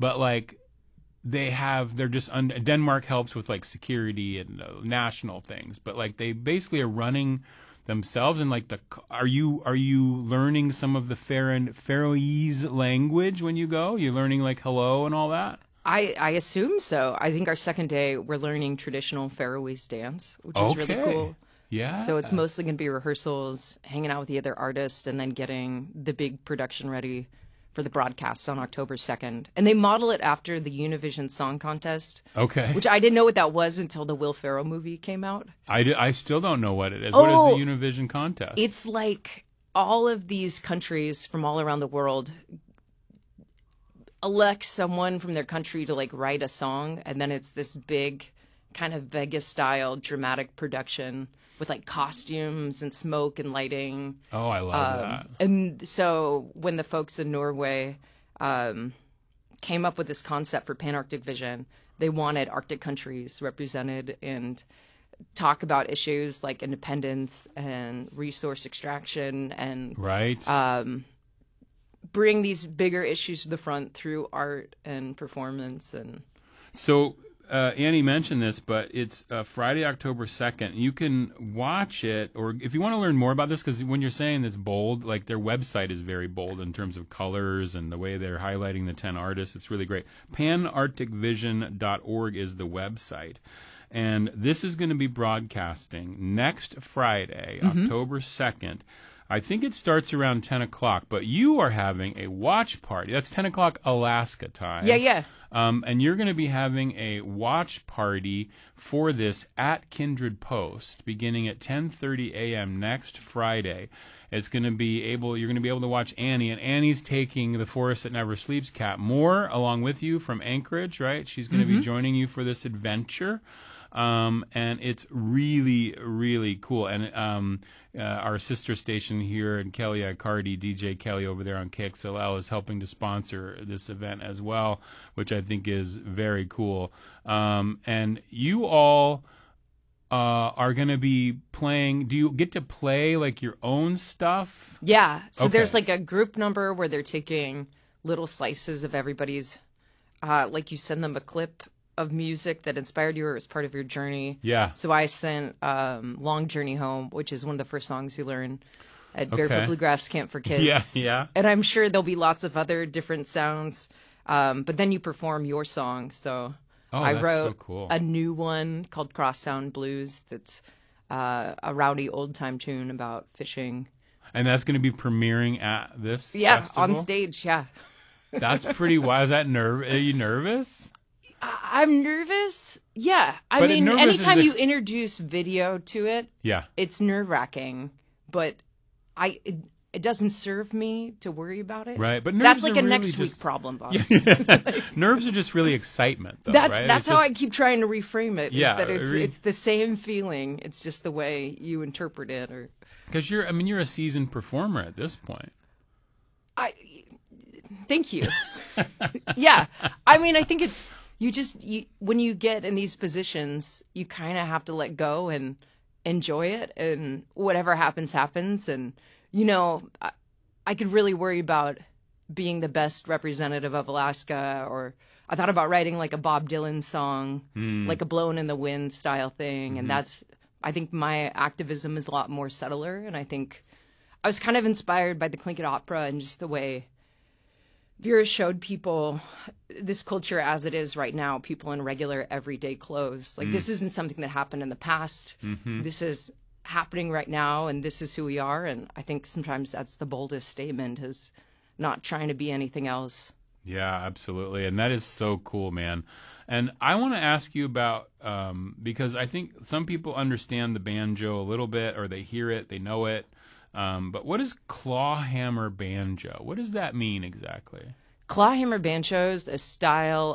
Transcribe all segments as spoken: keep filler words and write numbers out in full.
but like they have they're just un- Denmark helps with like security and uh, national things, but like they basically are running themselves. And like the are you are you learning some of the Faroe- Faroese language when you go? You're learning like hello and all that? I, I assume so. I think our second day we're learning traditional Faroese dance, which is Okay. really cool. Yeah. So it's mostly going to be rehearsals, hanging out with the other artists, and then getting the big production ready for the broadcast on October second. And they model it after the Univision Song Contest. Okay. Which I didn't know what that was until the Will Ferrell movie came out. I, d- I still don't know what it is. Oh, what is the Univision contest? It's like all of these countries from all around the world elect someone from their country to like write a song, and then it's this big kind of Vegas style dramatic production with like costumes and smoke and lighting. Oh, I love um, that. And so when the folks in Norway um, came up with this concept for Pan-Arctic Vision, they wanted Arctic countries represented and talk about issues like independence and resource extraction and right. Um, bring these bigger issues to the front through art and performance. And so uh, Annie mentioned this, but it's uh, Friday, October second. You can watch it, or if you want to learn more about this, because when you're saying it's bold, like their website is very bold in terms of colors and the way they're highlighting the ten artists. It's really great. pan arctic vision dot org is the website. And this is going to be broadcasting next Friday, mm-hmm. October second. I think it starts around ten o'clock, but you are having a watch party. That's ten o'clock Alaska time. Yeah, yeah. Um, and you're going to be having a watch party for this at Kindred Post beginning at ten thirty a.m. next Friday. It's going to be able, you're going to be able to watch Annie, and Annie's taking the Forest That Never Sleeps Cat Moore along with you from Anchorage, right? She's going to mm-hmm. be joining you for this adventure. Um, and it's really, really cool. And um, uh, our sister station here in Kelly Icardi, D J Kelly over there on K X L L, is helping to sponsor this event as well, which I think is very cool. Um, and you all uh, are going to be playing. Do you get to play like your own stuff? Yeah. So okay. There's like a group number where they're taking little slices of everybody's, uh, like you send them a clip of music that inspired you or was part of your journey. Yeah. So I sent um, Long Journey Home, which is one of the first songs you learn at okay. Barefoot Bluegrass Camp for Kids. Yeah, yeah. And I'm sure there'll be lots of other different sounds. Um, but then you perform your song. So oh, I that's wrote so cool. a new one called Cross Sound Blues that's uh, a rowdy old-time tune about fishing. And that's going to be premiering at this Yeah, festival? on stage, yeah. That's pretty wild. Is that nerve? Are you nervous? I'm nervous. Yeah. I but mean, anytime ex- you introduce video to it, yeah. it's nerve-wracking. But I, it, it doesn't serve me to worry about it. Right. But nerves that's like are a really next just... week problem, boss. Nerves are just really excitement, though, that's right? that's it's how just... I keep trying to reframe it. Yeah. Is that it's re- it's the same feeling. It's just the way you interpret it, or because you're. I mean, you're a seasoned performer at this point. I. Thank you. Yeah. I mean, I think it's. You just, you, when you get in these positions, you kind of have to let go and enjoy it, and whatever happens, happens. And, you know, I, I could really worry about being the best representative of Alaska, or I thought about writing like a Bob Dylan song, mm. like a Blowin' in the Wind style thing. Mm-hmm. And that's, I think my activism is a lot more subtler. And I think I was kind of inspired by the Tlingit Opera and just the way Vera showed people this culture as it is right now, people in regular everyday clothes. Like mm. this isn't something that happened in the past. Mm-hmm. This is happening right now, and this is who we are. And I think sometimes that's the boldest statement, is not trying to be anything else. Yeah, absolutely. And that is so cool, man. And I want to ask you about, um, because I think some people understand the banjo a little bit, or they hear it, they know it. Um, but what is clawhammer banjo? What does that mean exactly? Clawhammer banjo is a style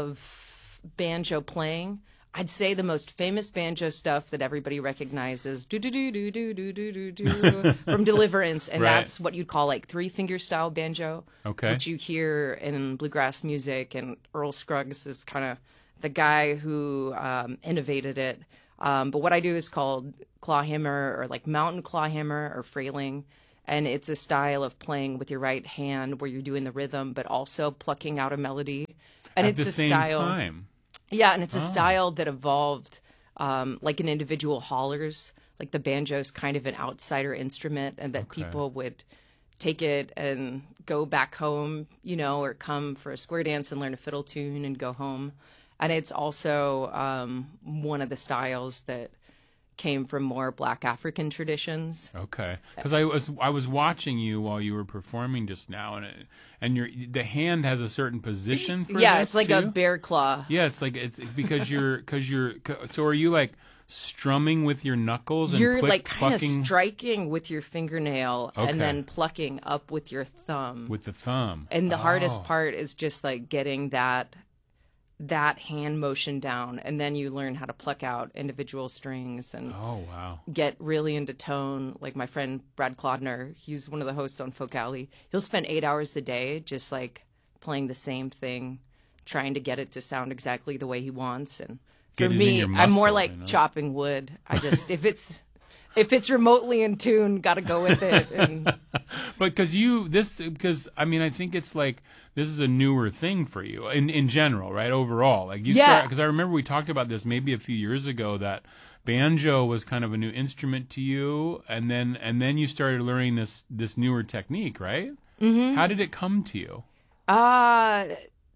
of banjo playing. I'd say the most famous banjo stuff that everybody recognizes, do do do do do do do do do, from Deliverance, and right. that's what you'd call like three finger style banjo, okay. which you hear in bluegrass music. And Earl Scruggs is kind of the guy who um, innovated it. Um, but what I do is called clawhammer, or like mountain clawhammer, or frailing. And it's a style of playing with your right hand where you're doing the rhythm, but also plucking out a melody. And at it's the a same style. time. Yeah, and it's a Oh. style that evolved um, like in individual hollers. Like the banjo is kind of an outsider instrument, and that Okay. people would take it and go back home, you know, or come for a square dance and learn a fiddle tune and go home. And it's also um, one of the styles that came from more Black African traditions. Okay, because I was I was watching you while you were performing just now, and it, and your the hand has a certain position for Yeah, this, it's like too? a bear claw. Yeah, it's like it's because you're because you're so are you like strumming with your knuckles and You're click, like kind of plucking striking with your fingernail Okay. and then plucking up with your thumb. with the thumb. And the hardest Oh. part is just like getting that that hand motion down, and then you learn how to pluck out individual strings and Oh wow! get really into tone. Like my friend Brad Klodner, he's one of the hosts on Folk Alley. He'll spend eight hours a day just like playing the same thing, trying to get it to sound exactly the way he wants. And for Get it in me, your I'm more muscle, like you know? chopping wood. I just if it's if it's remotely in tune, got to go with it. And But because you this because I mean I think it's like this is a newer thing for you in in general, right? Overall, like you Yeah. because I remember we talked about this maybe a few years ago that banjo was kind of a new instrument to you, and then and then you started learning this this newer technique, right? Mm-hmm. How did it come to you? uh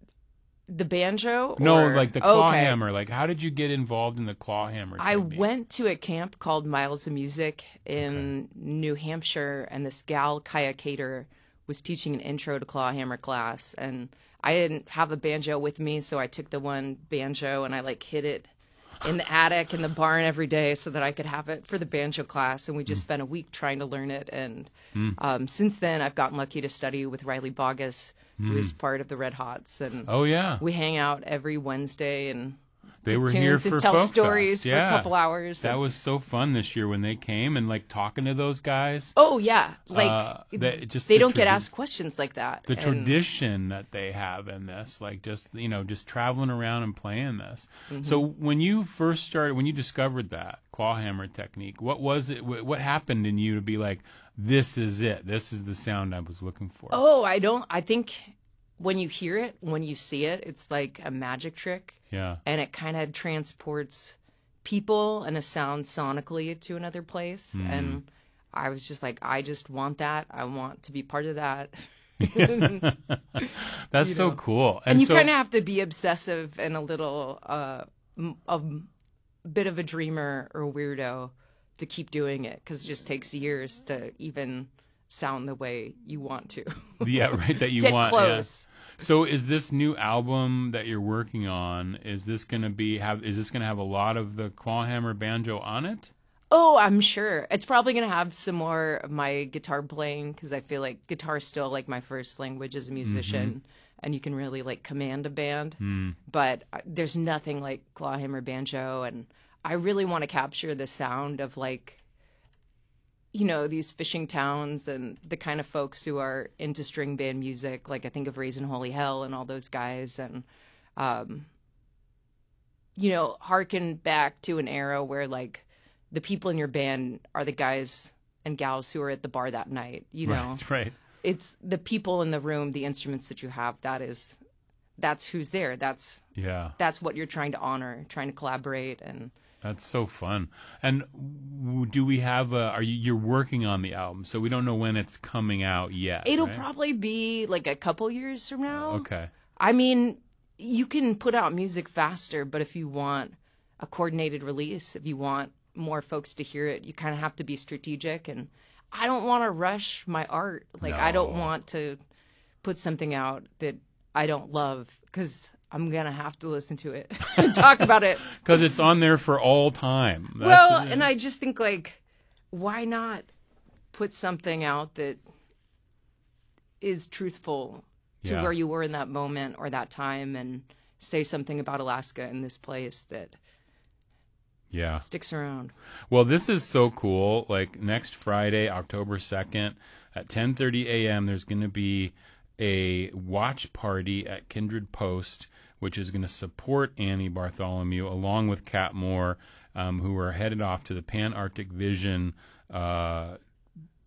the banjo? No, or- like the claw Okay. hammer. Like how did you get involved in the claw hammer? I technique? went to a camp called Miles of Music in New Hampshire, and this gal, Kaya Cater, was teaching an intro to clawhammer class. And I didn't have a banjo with me, so I took the one banjo and I like hid it in the attic in the barn every day so that I could have it for the banjo class. And we just spent a week trying to learn it. And um, since then, I've gotten lucky to study with Riley Bogus, who is part of the Red Hots. And Oh yeah, we hang out every Wednesday and they pick were tunes here and for tell Folk stories Fest. for Yeah. a couple hours. That And- was so fun this year when they came and like talking to those guys. Oh yeah, like Uh, that- just they the don't get tradi- asked questions like that. the And- tradition that they have in this, like just you know, just traveling around and playing this. Mm-hmm. So when you first started, when you discovered that clawhammer technique, what was it? wh- What happened in you to be like, this is it? This is the sound I was looking for. Oh, I don't. I think when you hear it, when you see it, it's like a magic trick, Yeah, and it kind of transports people and a sound sonically to another place. Mm-hmm. And I was just like, I just want that. I want to be part of that. that's so know. cool. And you so, kind of have to be obsessive and a little uh, m- a bit of a dreamer or a weirdo to keep doing it, because it just takes years to even sound the way you want to. yeah, right. That you Get want. close. Yeah. So is this new album that you're working on? Is this going to be have? Is this going to have a lot of the clawhammer banjo on it? Oh, I'm sure. It's probably going to have some more of my guitar playing, because I feel like guitar is still like my first language as a musician, and you can really like command a band. But uh, there's nothing like clawhammer banjo, and I really want to capture the sound of like, you know, these fishing towns and the kind of folks who are into string band music. Like I think of Raising Holy Hell and all those guys, and um, you know, harken back to an era where like the people in your band are the guys and gals who are at the bar that night. You know, Right, right. it's the people in the room, the instruments that you have. That is, that's who's there. That's Yeah. that's what you're trying to honor, trying to collaborate. And That's so fun. And w- do we have a, are you, you're working on the album, so we don't know when it's coming out yet. it'll right? probably be like a couple years from now. Okay. I mean, you can put out music faster, but if you want a coordinated release, if you want more folks to hear it, you kind of have to be strategic. And I don't want to rush my art. Like, I don't No. want to put something out that I don't love, because I'm going to have to listen to it and talk about it. Because it's on there for all time. That's Well, the- and I just think, like, why not put something out that is truthful to Yeah. where you were in that moment or that time, and say something about Alaska in this place that yeah. sticks around. Well, this is so cool. Like next Friday, October second at ten thirty a.m., there's going to be a watch party at Kindred Post, which is going to support Annie Bartholomew along with Kat Moore, um, who are headed off to the Pan Arctic Vision uh,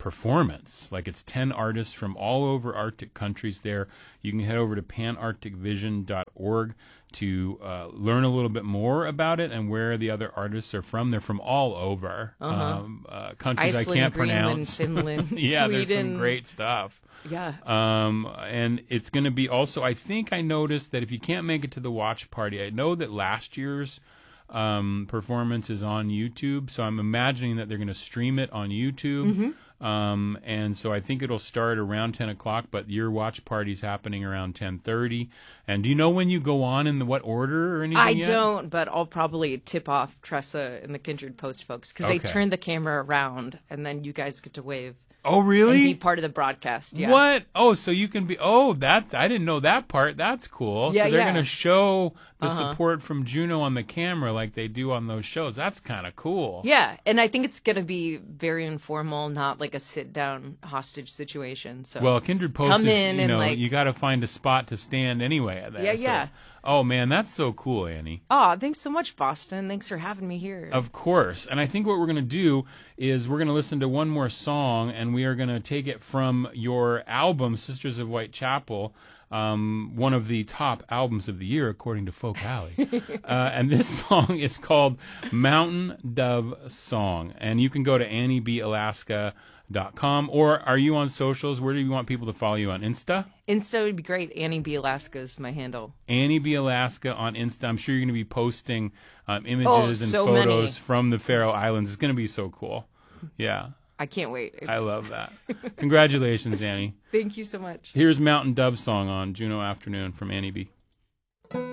performance. Like it's ten artists from all over Arctic countries there. You can head over to pan arctic vision dot org to uh, learn a little bit more about it and where the other artists are from. They're from all over Uh-huh. um, uh, countries Iceland, I can't Greenland, pronounce. Finland, yeah, Sweden. there's some great stuff. Yeah. Um, and it's going to be also, I think I noticed that if you can't make it to the watch party, I know that last year's um, performance is on YouTube, so I'm imagining that they're going to stream it on YouTube. Mm-hmm. Um, and so I think it'll start around ten o'clock, but your watch party's happening around ten thirty. And do you know when you go on in the what order or anything I yet? don't, but I'll probably tip off Tressa and the Kindred Post folks because they Okay. turn the camera around and then you guys get to wave Oh, and really? be part of the broadcast. Yeah. What? Oh, so you can be. Oh, that's. I didn't know that part. That's cool. Yeah, so they're yeah. going to show the Uh-huh. support from Juno on the camera like they do on those shows. That's kind of cool. Yeah, and I think it's going to be very informal, not like a sit-down hostage situation. So Well, Kindred Post Come is, in you and, know, like- you got to find a spot to stand anyway. There, Yeah, so- yeah. Oh man, that's so cool, Annie. Oh, thanks so much, Boston. Thanks for having me here. Of course. And I think what we're going to do is we're going to listen to one more song, and we are going to take it from your album, Sisters of Whitechapel, um, one of the top albums of the year, according to Folk Alley. uh, and this song is called Mountain Dove Song. And you can go to annie b alaska dot com, or are you on socials? Where do you want people to follow you on? Insta? Insta would be great. Annie B. Alaska is my handle. Annie B. Alaska on Insta. I'm sure you're going to be posting um, images Oh, and so photos many. from the Faroe Islands. It's going to be so cool. Yeah, I can't wait. It's, I love that. Congratulations, Annie. Thank you so much. Here's Mountain Dove Song on Juno Afternoon from Annie B.